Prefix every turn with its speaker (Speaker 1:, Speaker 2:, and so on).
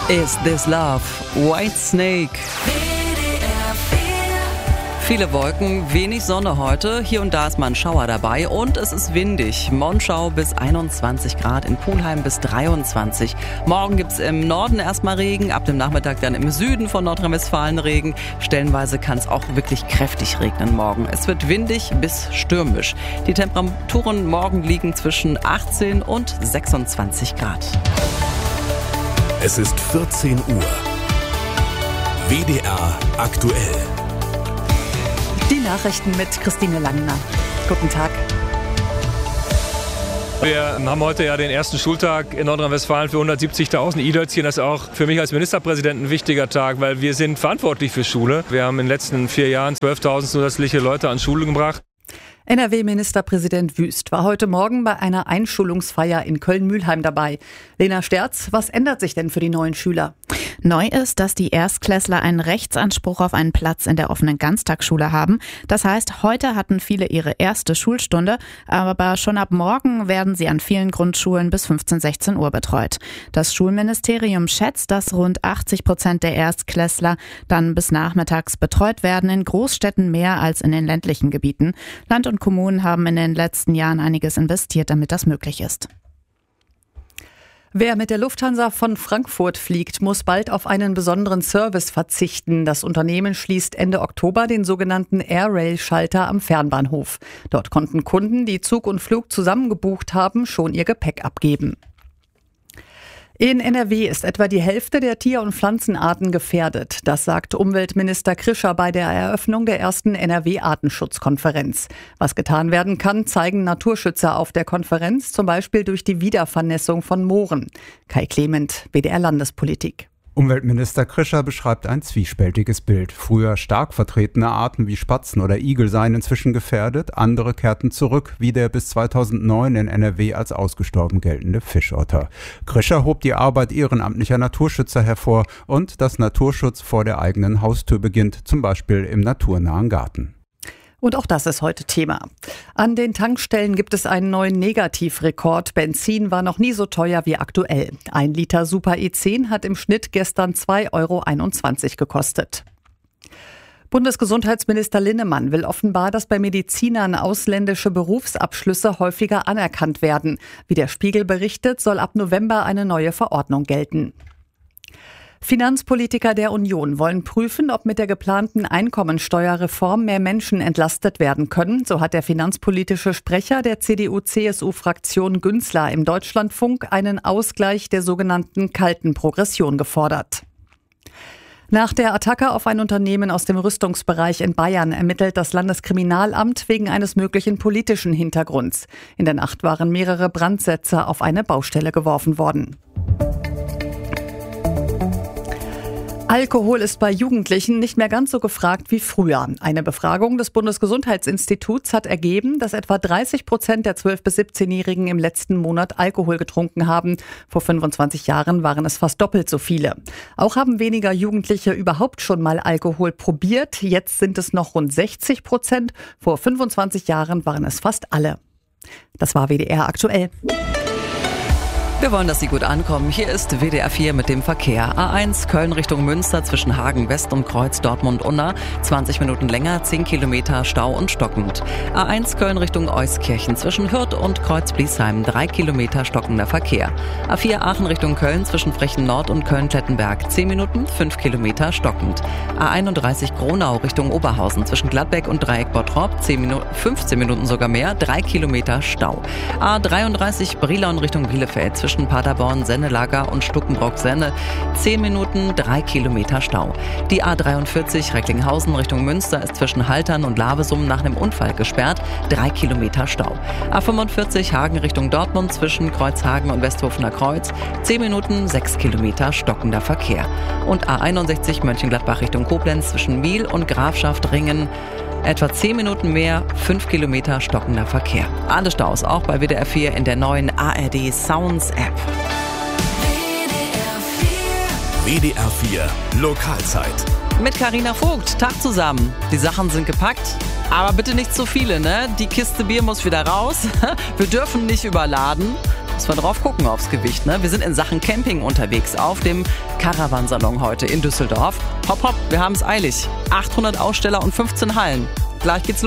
Speaker 1: Is This Love? Whitesnake. Viele Wolken, wenig Sonne heute. Hier und da ist mal ein Schauer dabei und es ist windig. Monschau bis 21 Grad, in Pulheim bis 23. Morgen gibt's im Norden erstmal Regen, ab dem Nachmittag dann im Süden von Nordrhein-Westfalen Regen. Stellenweise kann es auch wirklich kräftig regnen morgen. Es wird windig bis stürmisch. Die Temperaturen morgen liegen zwischen 18 und 26 Grad.
Speaker 2: Es ist 14 Uhr. WDR aktuell.
Speaker 3: Die Nachrichten mit Christine Langner. Guten Tag.
Speaker 4: Wir haben heute ja den ersten Schultag in Nordrhein-Westfalen für 170.000 Idölzchen. Das ist auch für mich als Ministerpräsident ein wichtiger Tag, weil wir sind verantwortlich für Schule. Wir haben in den letzten 4 Jahren 12.000 zusätzliche Leute an Schule gebracht.
Speaker 3: NRW-Ministerpräsident Wüst war heute Morgen bei einer Einschulungsfeier in Köln-Mühlheim dabei. Lena Sterz, was ändert sich denn für die neuen Schüler?
Speaker 5: Neu ist, dass die Erstklässler einen Rechtsanspruch auf einen Platz in der offenen Ganztagsschule haben. Das heißt, heute hatten viele ihre erste Schulstunde, aber schon ab morgen werden sie an vielen Grundschulen bis 15, 16 Uhr betreut. Das Schulministerium schätzt, dass rund 80% der Erstklässler dann bis nachmittags betreut werden, in Großstädten mehr als in den ländlichen Gebieten. Land und Kommunen haben in den letzten Jahren einiges investiert, damit das möglich ist.
Speaker 3: Wer mit der Lufthansa von Frankfurt fliegt, muss bald auf einen besonderen Service verzichten. Das Unternehmen schließt Ende Oktober den sogenannten Airrail-Schalter am Fernbahnhof. Dort konnten Kunden, die Zug und Flug zusammengebucht haben, schon ihr Gepäck abgeben. In NRW ist etwa die Hälfte der Tier- und Pflanzenarten gefährdet. Das sagt Umweltminister Krischer bei der Eröffnung der ersten NRW-Artenschutzkonferenz. Was getan werden kann, zeigen Naturschützer auf der Konferenz, zum Beispiel durch die Wiedervernässung von Mooren. Kai Clement, WDR Landespolitik.
Speaker 6: Umweltminister Krischer beschreibt ein zwiespältiges Bild. Früher stark vertretene Arten wie Spatzen oder Igel seien inzwischen gefährdet. Andere kehrten zurück, wie der bis 2009 in NRW als ausgestorben geltende Fischotter. Krischer hob die Arbeit ehrenamtlicher Naturschützer hervor und dass Naturschutz vor der eigenen Haustür beginnt, zum Beispiel im naturnahen Garten.
Speaker 3: Und auch das ist heute Thema. An den Tankstellen gibt es einen neuen Negativrekord. Benzin war noch nie so teuer wie aktuell. 1 Liter Super E10 hat im Schnitt gestern 2,21 € gekostet. Bundesgesundheitsminister Linnemann will offenbar, dass bei Medizinern ausländische Berufsabschlüsse häufiger anerkannt werden. Wie der Spiegel berichtet, soll ab November eine neue Verordnung gelten. Finanzpolitiker der Union wollen prüfen, ob mit der geplanten Einkommensteuerreform mehr Menschen entlastet werden können. So hat der finanzpolitische Sprecher der CDU-CSU-Fraktion Günzler im Deutschlandfunk einen Ausgleich der sogenannten kalten Progression gefordert. Nach der Attacke auf ein Unternehmen aus dem Rüstungsbereich in Bayern ermittelt das Landeskriminalamt wegen eines möglichen politischen Hintergrunds. In der Nacht waren mehrere Brandsätze auf eine Baustelle geworfen worden. Alkohol ist bei Jugendlichen nicht mehr ganz so gefragt wie früher. Eine Befragung des Bundesgesundheitsinstituts hat ergeben, dass etwa 30% der 12- bis 17-Jährigen im letzten Monat Alkohol getrunken haben. Vor 25 Jahren waren es fast doppelt so viele. Auch haben weniger Jugendliche überhaupt schon mal Alkohol probiert. Jetzt sind es noch rund 60%. Vor 25 Jahren waren es fast alle. Das war WDR aktuell.
Speaker 1: Wir wollen, dass Sie gut ankommen. Hier ist WDR 4 mit dem Verkehr. A1 Köln Richtung Münster zwischen Hagen West und Kreuz Dortmund-Unna. 20 Minuten länger, 10 Kilometer Stau und stockend. A1 Köln Richtung Euskirchen zwischen Hürth und Kreuz-Bliesheim. 3 Kilometer stockender Verkehr. A4 Aachen Richtung Köln zwischen Frechen Nord und Köln-Klettenberg. 10 Minuten, 5 Kilometer stockend. A31 Gronau Richtung Oberhausen zwischen Gladbeck und Dreieck Bottrop. 15 Minuten sogar mehr, 3 Kilometer Stau. A33 Brilon Richtung Bielefeld zwischen Paderborn, Sennelager und Stuckenbrock-Senne. 10 Minuten, 3 Kilometer Stau. Die A43 Recklinghausen Richtung Münster ist zwischen Haltern und Lavesum nach einem Unfall gesperrt. 3 Kilometer Stau. A45 Hagen Richtung Dortmund zwischen Kreuzhagen und Westhofener Kreuz. 10 Minuten, 6 Kilometer stockender Verkehr. Und A61 Mönchengladbach Richtung Koblenz zwischen Miel und Grafschaft Ringen. Etwa 10 Minuten mehr, 5 Kilometer stockender Verkehr. Alle Staus auch bei WDR 4 in der neuen ARD Sounds App.
Speaker 2: WDR 4 Lokalzeit.
Speaker 1: Mit Carina Vogt, Tag zusammen. Die Sachen sind gepackt, aber bitte nicht zu viele, ne? Die Kiste Bier muss wieder raus. Wir dürfen nicht überladen. Müssen wir drauf gucken aufs Gewicht, ne? Wir sind in Sachen Camping unterwegs auf dem Caravansalon heute in Düsseldorf. Hopp, hopp, wir haben es eilig. 800 Aussteller und 15 Hallen. Gleich geht's los.